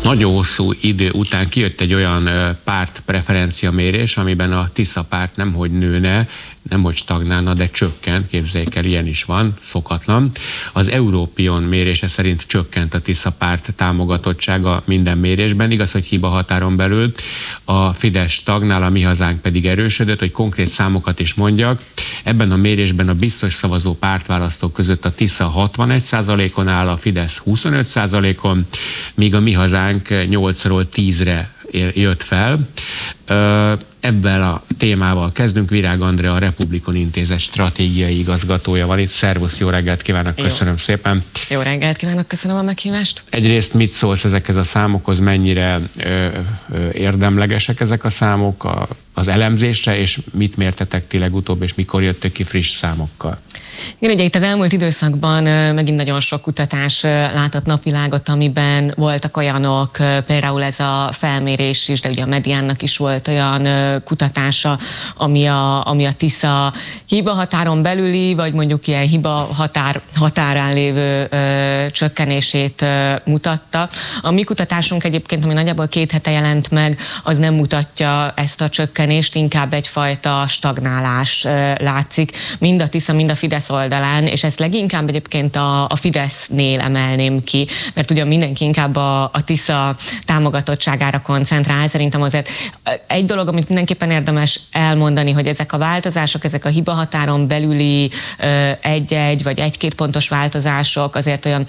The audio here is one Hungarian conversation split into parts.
Nagyon hosszú idő után kijött egy olyan pártpreferencia mérés, amiben a Tisza párt nemhogy nőne, nemhogy stagnálna, de csökkent, képzeljék el, ilyen is van, szokatlan. Az Európion mérése szerint csökkent a Tisza párt támogatottsága minden mérésben, igaz, hogy hiba határon belül. A Fidesz stagnál, a Mi Hazánk pedig erősödött, hogy konkrét számokat is mondjak. Ebben a mérésben a biztos szavazó pártválasztók között a Tisza 61%-on áll, a Fidesz 25%-on, míg a Mi Hazánk 8-ról 10-re jött fel. Ebben a témával kezdünk. Virág Andrea, a Republikon Intézet stratégiai igazgatója van itt. Szervusz, jó reggelt kívánok, köszönöm szépen. Jó reggelt kívánok, köszönöm a meghívást. Egyrészt mit szólsz ezekhez a számokhoz, mennyire érdemlegesek ezek a számok az elemzésre, és mit mértetek ti legutóbb, és mikor jöttök ki friss számokkal? Igen, ugye itt az elmúlt időszakban megint nagyon sok kutatás látott napvilágot, amiben voltak olyanok, például ez a felmérés is, de ugye a Mediánnak is volt olyan kutatása, ami a Tisza hiba határon belüli, vagy mondjuk ilyen hiba határán lévő csökkenését mutatta. A mi kutatásunk egyébként, ami nagyjából 2 hete jelent meg, az nem mutatja ezt a csökkenést, inkább egyfajta stagnálás látszik, mind a Tisza, mind a Fidesz oldalán, és ezt leginkább egyébként a Fidesznél emelném ki, mert ugye mindenki inkább a Tisza támogatottságára koncentrál. Szerintem azért egy dolog, amit mindenképpen érdemes elmondani, hogy ezek a változások, ezek a hibahatáron belüli 1-1 vagy 1-2 pontos változások azért olyan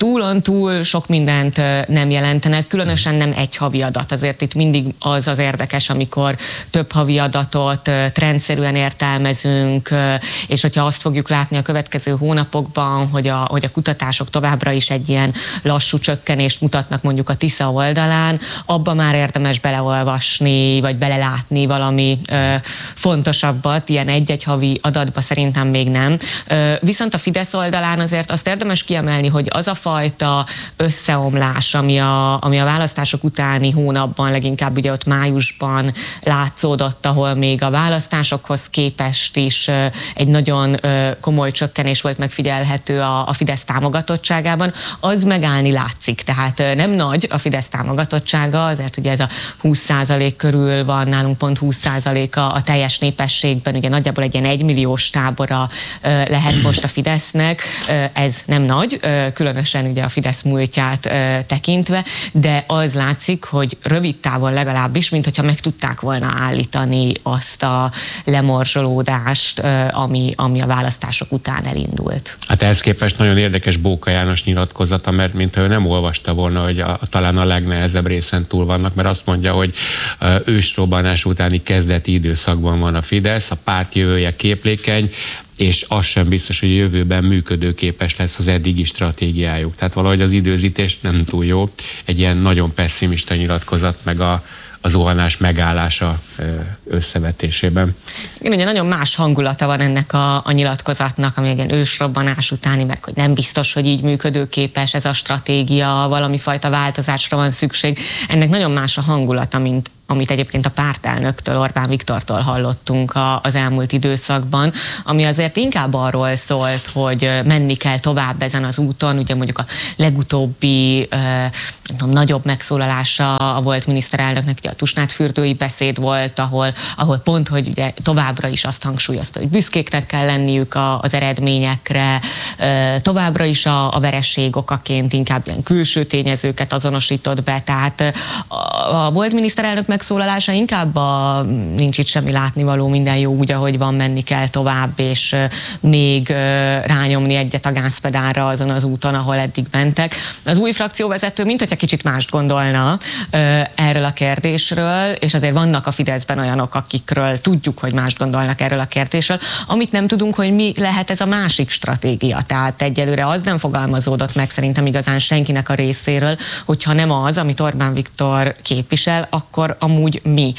túl sok mindent nem jelentenek, különösen nem egy havi adat. Azért itt mindig az érdekes, amikor több havi adatot trendszerűen értelmezünk, és hogyha azt fogjuk látni a következő hónapokban, hogy a kutatások továbbra is egy ilyen lassú csökkenést mutatnak mondjuk a Tisza oldalán, abba már érdemes beleolvasni, vagy belelátni valami fontosabbat, ilyen egy-egy havi adatba szerintem még nem. Viszont a Fidesz oldalán azért azt érdemes kiemelni, hogy az a fajta összeomlás, ami a választások utáni hónapban, leginkább ugye ott májusban látszódott, ahol még a választásokhoz képest is egy nagyon komoly csökkenés volt megfigyelhető a Fidesz támogatottságában, az megállni látszik. Tehát nem nagy a Fidesz támogatottsága, azért ugye ez a 20% körül van, nálunk pont 20% a teljes népességben, ugye nagyjából egy ilyen 1 milliós tábora lehet most a Fidesznek, ez nem nagy, különösen ugye a Fidesz múltját tekintve, de az látszik, hogy rövid távon legalábbis, mint hogyha meg tudták volna állítani azt a lemorzsolódást, ami a választások után elindult. Hát ehhez képest nagyon érdekes Bóka János nyilatkozata, mert mintha ő nem olvasta volna, hogy talán a legnehezebb részen túl vannak, mert azt mondja, hogy ősrobbanás utáni kezdeti időszakban van a Fidesz, a párt jövője képlékeny, és az sem biztos, hogy jövőben működőképes lesz az eddigi stratégiájuk. Tehát valahogy az időzítés nem túl jó. Egy ilyen nagyon pesszimista nyilatkozat, meg a zuhanás megállása összevetésében. Igen, ugye nagyon más hangulata van ennek a nyilatkozatnak, ami egy ilyen ősrobbanás utáni, meg hogy nem biztos, hogy így működőképes ez a stratégia, valami fajta változásra van szükség. Ennek nagyon más a hangulata, mint amit egyébként a pártelnöktől, Orbán Viktortól hallottunk az elmúlt időszakban, ami azért inkább arról szólt, hogy menni kell tovább ezen az úton. Ugye mondjuk a legutóbbi nagyobb megszólalása volt miniszterelnöknek, ugye a Tusnádfürdői beszéd volt, ahol pont, hogy ugye továbbra is azt hangsúlyozta, hogy büszkéknek kell lenniük az eredményekre, továbbra is a vereség okaként inkább ilyen külső tényezőket azonosított be. Tehát a volt miniszterelnök megszólalása inkább nincs itt semmi látnivaló, minden jó úgy, ahogy van, menni kell tovább, és még rányomni egyet a gázpedálra azon az úton, ahol eddig mentek. Az új frakcióvezető minthogyha kicsit mást gondolna erről a kérdésről, és azért vannak a Fideszben olyanok, akikről tudjuk, hogy mást gondolnak erről a kérdésről. Amit nem tudunk, hogy mi lehet ez a másik stratégia. Tehát egyelőre az nem fogalmazódott meg szerintem igazán senkinek a részéről, hogyha nem az, amit Orbán Viktor képvisel, akkor a amúgy mi?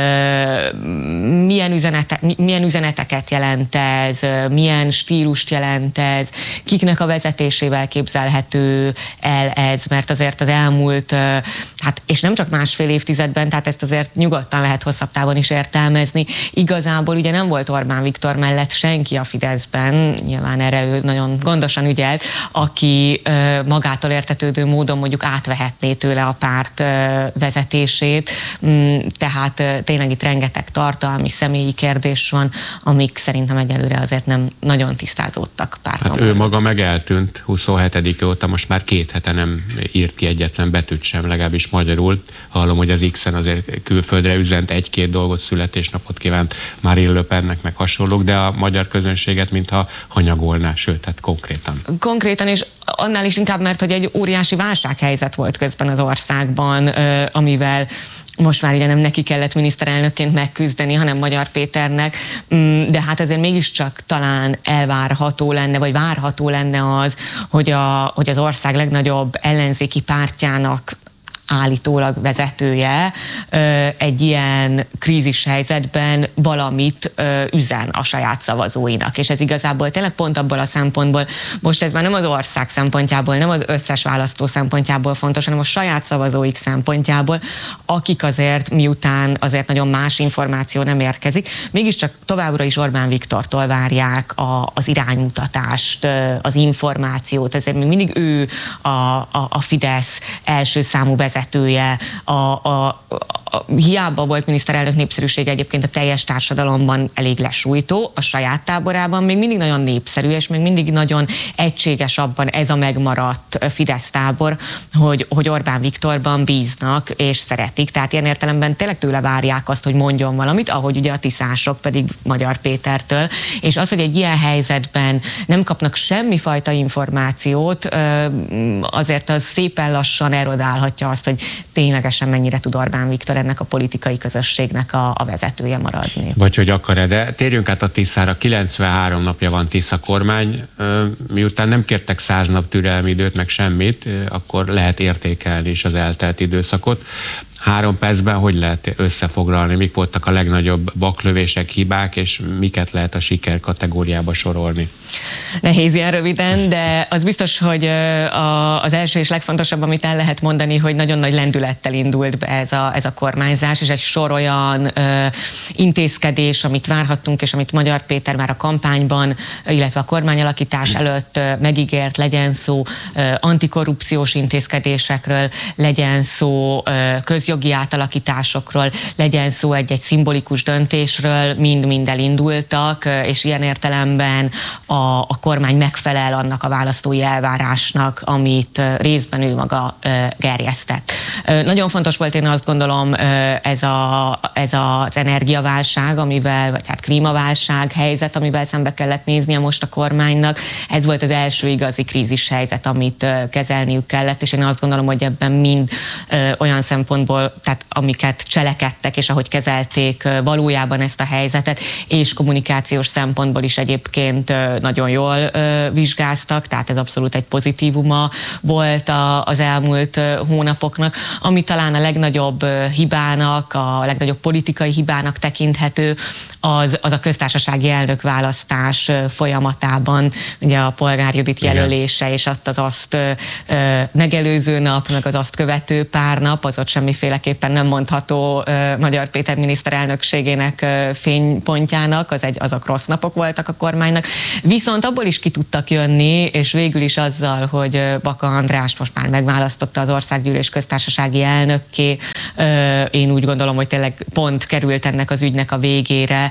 Milyen üzeneteket jelent ez? Milyen stílust jelent ez? Kiknek a vezetésével képzelhető el ez? Mert azért az elmúlt, és nem csak másfél évtizedben, tehát ezt azért nyugodtan lehet hosszabb távon is értelmezni. Igazából ugye nem volt Orbán Viktor mellett senki a Fideszben, nyilván erre ő nagyon gondosan ügyelt, aki magától értetődő módon mondjuk átvehetné tőle a párt vezetését, tehát tényleg itt rengeteg tartalmi, személyi kérdés van, amik szerintem egyelőre azért nem nagyon tisztázódtak párton. Hát ő maga meg eltűnt 27 óta, most már 2 hete nem írt ki egyetlen betűt sem, legalábbis magyarul. Hallom, hogy az X-en azért külföldre üzent 1-2 dolgot, születésnapot kívánt Marine Le Pennek, meg hasonlók, de a magyar közönséget mintha hanyagolná, sőt, tehát konkrétan. Konkrétan, és annál is inkább, mert hogy egy óriási válsághelyzet volt közben az országban, amivel most már ugye nem neki kellett miniszterelnökként megküzdeni, hanem Magyar Péternek, de hát azért mégiscsak talán elvárható lenne, vagy várható lenne az, hogy az ország legnagyobb ellenzéki pártjának állítólag vezetője egy ilyen krízis helyzetben valamit üzen a saját szavazóinak. És ez igazából tényleg pont abból a szempontból, most ez már nem az ország szempontjából, nem az összes választó szempontjából fontos, hanem a saját szavazóik szempontjából, akik azért miután azért nagyon más információ nem érkezik, mégiscsak továbbra is Orbán Viktortól várják az iránymutatást, az információt, ezért még mindig ő a Fidesz első számú vezetője. Hiába volt miniszterelnök népszerűsége egyébként a teljes társadalomban elég lesújtó, a saját táborában még mindig nagyon népszerű, és még mindig nagyon egységes abban ez a megmaradt Fidesz tábor, hogy Orbán Viktorban bíznak és szeretik. Tehát ilyen értelemben tényleg tőle várják azt, hogy mondjon valamit, ahogy ugye a tiszások pedig Magyar Pétertől. És az, hogy egy ilyen helyzetben nem kapnak semmifajta információt, azért az szépen lassan erodálhatja azt, hogy ténylegesen mennyire tud Orbán Viktor ennek a politikai közösségnek a vezetője maradni. Vagy hogy akar-e, de térjünk át a Tiszára. 93 napja van Tisza kormány, miután nem kértek 100 nap türelmi időt, meg semmit, akkor lehet értékelni is az eltelt időszakot. 3 percben hogy lehet összefoglalni, mik voltak a legnagyobb baklövések, hibák, és miket lehet a siker kategóriába sorolni? Nehéz ilyen röviden, de az biztos, hogy az első és legfontosabb, amit el lehet mondani, hogy nagyon nagy lendülettel indult be ez a kormányzás, és egy sor olyan intézkedés, amit várhattunk, és amit Magyar Péter már a kampányban, illetve a kormányalakítás előtt megígért, legyen szó antikorrupciós intézkedésekről, legyen szó közjogi átalakításokról, legyen szó egy szimbolikus döntésről, mind elindultak, és ilyen értelemben a kormány megfelel annak a választói elvárásnak, amit részben ő maga gerjesztett. Nagyon fontos volt, én azt gondolom, ez az energiaválság, vagy hát klímaválság helyzet, amivel szembe kellett néznie most a kormánynak. Ez volt az első igazi krízis helyzet, amit kezelniük kellett, és én azt gondolom, hogy ebben mind olyan szempontból, tehát amiket cselekedtek, és ahogy kezelték valójában ezt a helyzetet, és kommunikációs szempontból is egyébként nagyon jól vizsgáztak, tehát ez abszolút egy pozitívuma volt az elmúlt hónapoknak, ami talán a legnagyobb hibának, a legnagyobb politikai hibának tekinthető, az a köztársasági elnökválasztás folyamatában, ugye a Polgár Judit jelölése, és az azt megelőző nap, meg az azt követő pár nap, az ott semmiféleképpen nem mondható Magyar Péter miniszterelnökségének fénypontjának, azok rossz napok voltak a kormánynak. Viszont abból is ki tudtak jönni, és végül is azzal, hogy Baka András most már megválasztotta az Országgyűlés köztársasági elnökké, én úgy gondolom, hogy tényleg pont került ennek az ügynek a végére,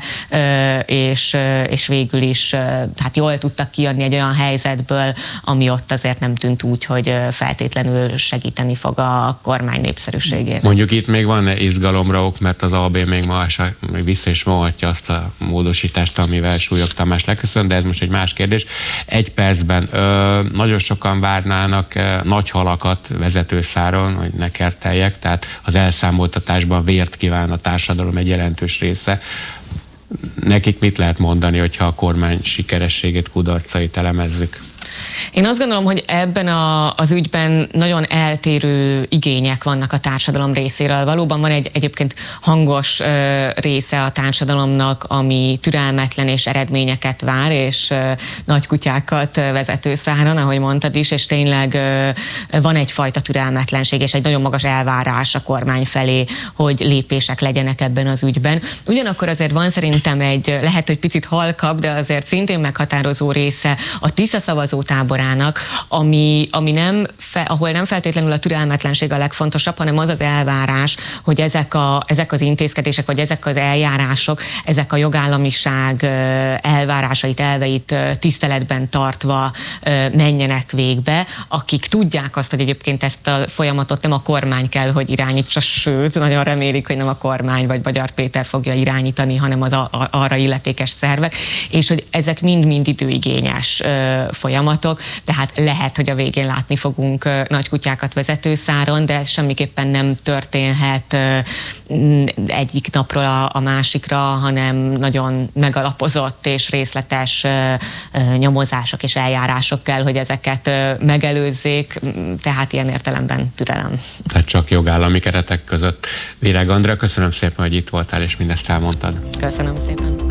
és végül is hát jól tudtak kijönni egy olyan helyzetből, ami ott azért nem tűnt úgy, hogy feltétlenül segíteni fog a kormány népszerűségét. Mondjuk itt még van izgalomra ok, mert az AB még vissza is vonhatja azt a módosítást, amivel Súlyog Tamás leköszön, de ez most egy más kérdés. 1 percben nagyon sokan várnának nagy halakat vezetőszáron, hogy ne kerteljek, tehát az elszámoltatásban vért kíván a társadalom egy jelentős része. Nekik mit lehet mondani, hogyha a kormány sikerességét, kudarcait elemezzük? Én azt gondolom, hogy ebben az ügyben nagyon eltérő igények vannak a társadalom részéről. Valóban van egy egyébként hangos része a társadalomnak, ami türelmetlen és eredményeket vár, és nagy kutyákat vezetőszáron, ahogy mondtad is, és tényleg van egyfajta türelmetlenség és egy nagyon magas elvárás a kormány felé, hogy lépések legyenek ebben az ügyben. Ugyanakkor azért van szerintem lehet, hogy picit halkabb, de azért szintén meghatározó része a Tisza szavazótáborának, ahol nem feltétlenül a türelmetlenség a legfontosabb, hanem az az elvárás, hogy ezek az intézkedések, vagy ezek az eljárások, ezek a jogállamiság elvárásait, elveit tiszteletben tartva menjenek végbe, akik tudják azt, hogy egyébként ezt a folyamatot nem a kormány kell, hogy irányítsa, sőt, nagyon remélik, hogy nem a kormány vagy Magyar Péter fogja irányítani, hanem az arra illetékes szervek, és hogy ezek mind-mind időigényes folyamatok, tehát lehet, hogy a végén látni fogunk nagy kutyákat vezetőszáron, de ez semmiképpen nem történhet egyik napról a másikra, hanem nagyon megalapozott és részletes nyomozások és eljárások kell, hogy ezeket megelőzzék, tehát ilyen értelemben türelem. Tehát csak jogállami keretek között. Virág Andrea, köszönöm szépen, hogy itt voltál és mindezt elmondtad. Köszönöm szépen.